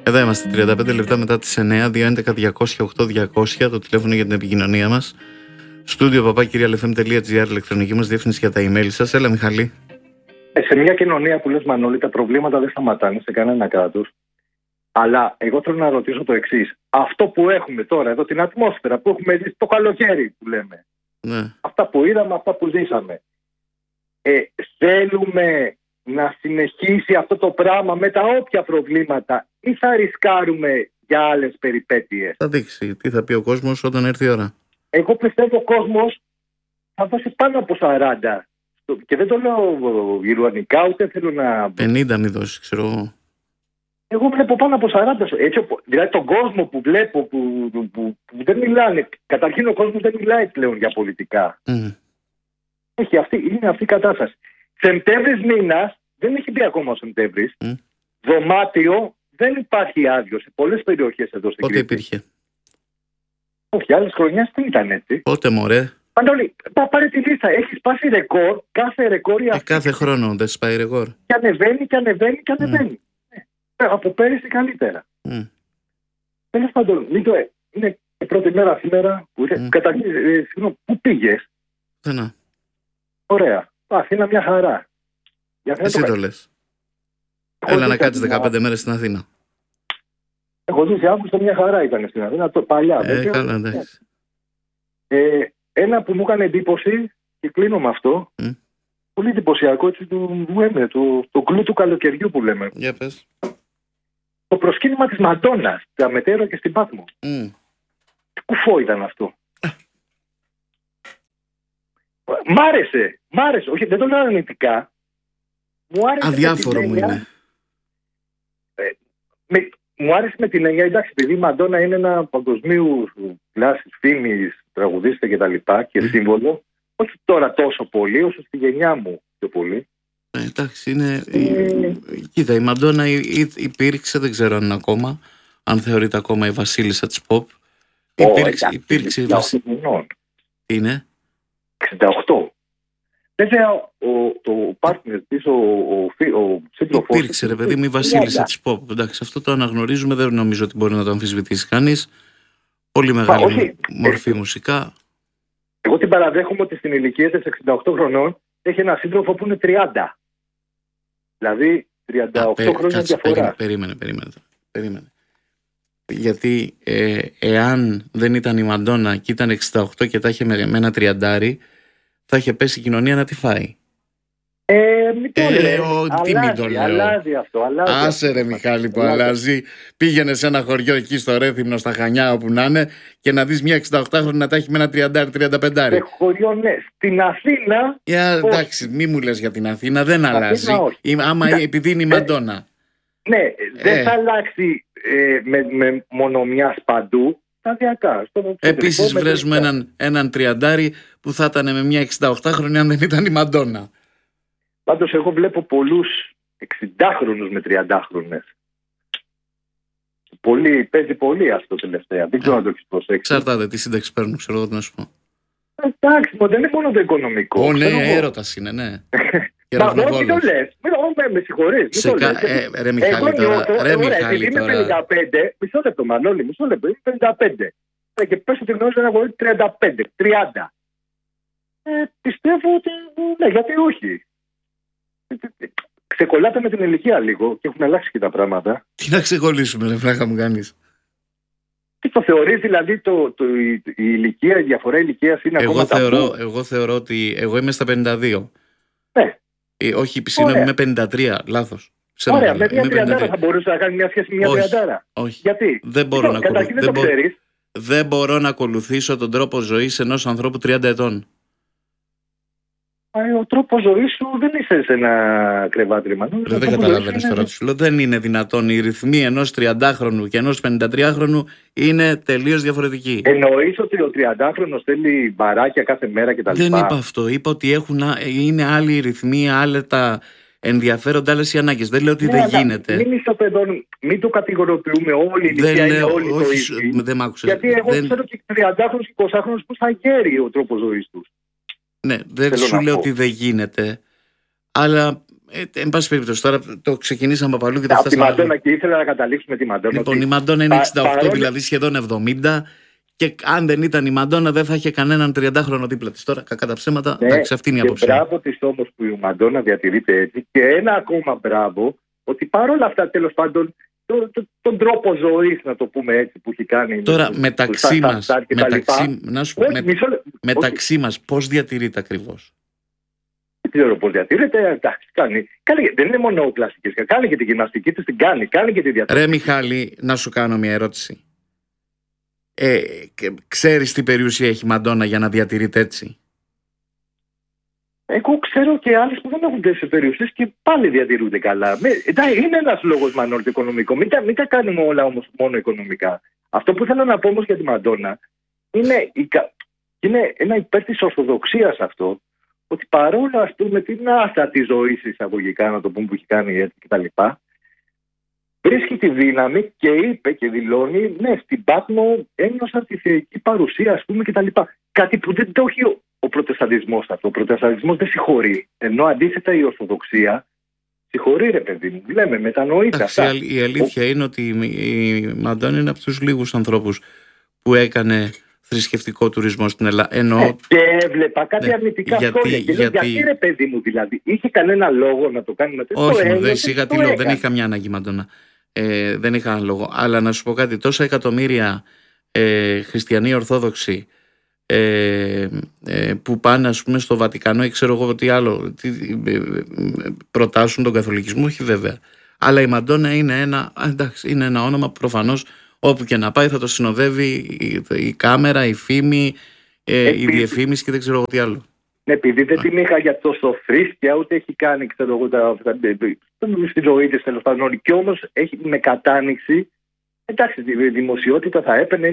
Εδώ είμαστε 35 λεπτά μετά τις 9, 211-200-8200, το τηλέφωνο για την επικοινωνία μας. Στούντιο papakirialfm.gr, ηλεκτρονική μας διεύθυνση για τα email σας. Έλα, Μιχαλή. Σε μια κοινωνία που λες, Μανώλη, τα προβλήματα δεν σταματάνε σε κανένα κράτος. Αλλά εγώ θέλω να ρωτήσω το εξής. Αυτό που έχουμε τώρα, εδώ την ατμόσφαιρα που έχουμε δει το καλοκαίρι που λέμε. Ναι. Αυτά που είδαμε, αυτά που ζήσαμε. Θέλουμε να συνεχίσει αυτό το πράγμα με τα όποια προβλήματα ή θα ρισκάρουμε για άλλες περιπέτειες? Θα δείξει τι θα πει ο κόσμος όταν έρθει η ώρα. Εγώ πιστεύω ο κόσμος θα δώσει πάνω από 40. Και δεν το λέω ηρωνικά, ούτε θέλω να... 50 μη δώσεις, ξέρω εγώ. Εγώ βλέπω πάνω από 40. Έτσι, δηλαδή τον κόσμο που βλέπω που δεν μιλάνε. Καταρχήν ο κόσμος δεν μιλάει πλέον για πολιτικά. Είναι αυτή η κατάσταση. Σεπτέμβρης μήνας, δεν έχει μπει ακόμα ο Σεπτέμβρης. Δωμάτιο δεν υπάρχει άδειο σε πολλές περιοχές εδώ στην Κρήτη. Πότε υπήρχε? Όχι, άλλες χρονιές δεν ήταν έτσι. Πότε, μωρέ? Παντόλη, πάρε τη λίστα. Έχει σπάσει ρεκόρ. Κάθε ρεκόρ κάθε χρόνο δεν σπάει ρεκόρ. Και ανεβαίνει και ανεβαίνει και ανεβαίνει. Από πέρυσι καλύτερα. Τέλος πάντων, είναι η πρώτη μέρα σήμερα που πού πήγες? Θένα. Ωραία. Αθήνα μια χαρά. Εσύ το λες. Έλα να κάτσεις 15 μέρες στην Αθήνα. Έχω ζήσει Αύγουστο, μια χαρά ήταν στην Αθήνα, παλιά. Καλά, εντάξει. Ένα που μου έκανε εντύπωση, και κλείνω με αυτό, πολύ εντυπωσιακό, έτσι, το κλου του καλοκαιριού που λέμε. Για πες. Το προσκύνημα της Μαντώνας, τα Μετέωρα και στην Πάτμο. Τι κουφό ήταν αυτό. Μ' άρεσε. Όχι, δεν το λέω αρνητικά. Αδιάφορο μου είναι. Μου άρεσε με την έννοια, εντάξει, επειδή η Μαντώνα είναι ένα παγκοσμίου κλάσης, φήμης, τραγουδίστρια και τα λοιπά και σύμβολο, όχι τώρα τόσο πολύ, όσο στη γενιά μου πιο πολύ. Εντάξει, είναι... Κοίτα, η Μαντώνα υπήρξε, δεν ξέρω αν είναι ακόμα, αν θεωρείται ακόμα η βασίλισσα της pop. Υπήρξε η βασίλισσα. Είναι? 68. Βέβαια, το partner της, ο σύντροφος... Υπήρξε, ρε παιδί μου, η βασίλισσα της pop. Εντάξει, αυτό το αναγνωρίζουμε, δεν νομίζω ότι μπορεί να το αμφισβητήσει κανείς. Πολύ μεγάλη μορφή μουσικά. Εγώ την παραδέχομαι ότι στην ηλικία της 68 χρονών έχει ένα σύντροφο που είναι 30. Δηλαδή 38 χρόνια διαφορά. Περίμενε. Γιατί εάν δεν ήταν η Μαντώνα και ήταν 68 και τα είχε με ένα τριαντάρι, θα είχε πέσει η κοινωνία να τη φάει. Μην το λέω. Αλλάζει αυτό. Άσε ρε Μιχάλη που αλλάζει. Πήγαινε σε ένα χωριό εκεί στο Ρέθυμνο, στα Χανιά, όπου να είναι, και να δεις μια 68χρονη να τα έχει με ένα 30-35. Σε χωριό, ναι. Στην Αθήνα. Εντάξει, μη μου λες για την Αθήνα, δεν αλλάζει. Επειδή είναι η Μαντώνα. Ναι, δεν θα αλλάξει με μονομιάς παντού. Επίσης βρέζουμε έναν τριαντάρι που θα ήταν με μια 68χρονη αν δεν ήταν η Μαντώνα. Πάντως εγώ βλέπω πολλούς 60χρονους με 30χρονες. Παίζει πολύ αυτό τελευταία. Δεν ξέρω να το έχεις προσέξει. Εξαρτάται τι σύνταξη παίρνουν, ξέρω εγώ τι να σου πω. Εντάξει, δεν είναι μόνο το οικονομικό. Ναι, έρωτας είναι, ναι. Μα όχι το λες. Με συγχωρείς. Ρε Μιχάλη τώρα. Επειδή είμαι 55, μισό λεπτό Μανώλη, είμαι 55. Και πες ότι γνωρίζω ένα αγόρι 35, 30. Πιστεύω ότι ναι, γιατί όχι. Ξεκολλάτε με την ηλικία λίγο και έχουν αλλάξει και τα πράγματα. Τι να ξεκολλήσουμε, ρε φλάκα μου κάνεις? Τι το θεωρείς δηλαδή η ηλικία, η διαφορά ηλικίας είναι ακόμα ταμπού? Εγώ θεωρώ ότι εγώ είμαι στα 52. Ναι. Όχι, συγγνώμη, είμαι 53, λάθος. Ωραία, με μια 30 θα μπορούσε να κάνει μια σχέση με μια 30. Όχι. Γιατί? Δεν μπορώ να ακολουθήσω τον τρόπο ζωής ενός ανθρώπου 30 ετών. Ο τρόπος ζωής σου δεν είσαι σε ένα κρεβάτι. Δεν καταλαβαίνεις τώρα τι σου λέω. Δεν είναι δυνατόν. Οι ρυθμοί ενός 30χρονου και ενός 53χρονου είναι τελείως διαφορετικοί. Εννοείς ότι ο 30χρονος θέλει μπαράκια κάθε μέρα κτλ? Δεν είπα αυτό. Είπα ότι είναι άλλοι οι ρυθμοί, άλλα τα ενδιαφέροντα, άλλες οι ανάγκες. Δεν λέω ότι δεν γίνεται. Μην το κατηγοριοποιούμε όλοι. Δεν λέω, όχι, δεν μ' άκουσες. Γιατί εγώ ξέρω και 30χρονους και 20χρονους που θα γέρει ο τρόπος ζωής τους. Ναι, δεν σου λέω ότι δεν γίνεται, αλλά εν πάση περιπτώσει, τώρα το ξεκινήσαμε από αλλού και τα φτάσαμε. Από τη Μαντόνα και ήθελα να καταλήξουμε τη Μαντόνα. Λοιπόν, η Μαντόνα είναι 68, δηλαδή σχεδόν 70. Και αν δεν ήταν η Μαντόνα, δεν θα είχε κανέναν 30χρονο δίπλα τη. Τώρα, κακά τα ψέματα, ναι, εντάξει, αυτή είναι η άποψη. Και μπράβο τη όμως που η Μαντόνα διατηρείται έτσι. Και ένα ακόμα μπράβο, ότι παρόλα αυτά, τέλος πάντων, τον τρόπο ζωής, να το πούμε έτσι, που έχει κάνει. Τώρα, μεταξύ μας, πώς διατηρείται ακριβώς? Δεν ξέρω πώς διατηρείται. Εντάξει, δεν είναι μόνο κλασικές. Κάνει και τη γυμναστική της, την κάνει και τη διατηρητική. Ρε Μιχάλη, να σου κάνω μια ερώτηση. Ξέρεις τι περιουσία έχει η Μαντόνα για να διατηρείται έτσι? Εγώ ξέρω και άλλες που δεν έχουν τέτοιες περιουσίες και πάλι διατηρούνται καλά. Είναι ένας λόγος, Μανώλη, οικονομικό. Μην τα κάνουμε όλα όμως μόνο οικονομικά. Αυτό που θέλω να πω όμως για τη Μαντόνα είναι ένα υπέρ της ορθοδοξίας αυτό, ότι παρόλο, ας πούμε, την άστατη ζωή εισαγωγικά, να το πούμε, που έχει κάνει έτσι κτλ., βρίσκει τη δύναμη και είπε και δηλώνει, ναι, στην Πάτμο ένιωσα τη θεϊκή παρουσία, ας πούμε, κτλ. Κάτι που δεν το έχει ο προτεσταντισμός αυτό. Ο προτεσταντισμός δεν συγχωρεί. Ενώ αντίθετα η Ορθοδοξία συγχωρεί, ρε παιδί μου. Λέμε, μετανοείται αυτά. Η αλήθεια είναι ότι η Μαντόνα είναι από τους λίγους ανθρώπους που έκανε θρησκευτικό τουρισμό στην Ελλάδα. Και έβλεπα κάτι αρνητικά σχόλια. Γιατί, ρε παιδί μου, δηλαδή, είχε κανένα λόγο να το κάνει με τέτοιο? Όχι, δεν είχε καμιά ανάγκη, Μαντόνα. Δεν είχα λόγο. Αλλά να σου πω κάτι, τόσα εκατομμύρια χριστιανοί Ορθόδοξοι που πάνε, ας πούμε, στο Βατικανό ή ξέρω εγώ τι άλλο, προτάσουν τον καθολικισμό, όχι βέβαια. Αλλά η Μαντόνα είναι είναι ένα όνομα που προφανώς όπου και να πάει θα το συνοδεύει η κάμερα, η φήμη, η διαφήμιση και δεν ξέρω εγώ τι άλλο. Επειδή δεν την είχα για τόσο θρήσκεια, ούτε έχει κάνει, ξέρω εγώ, στη ζωή της, τέλος πάντων. Και όμως έχει με κατάνοιξη, εντάξει, τη δημοσιότητα θα έπαιρνε,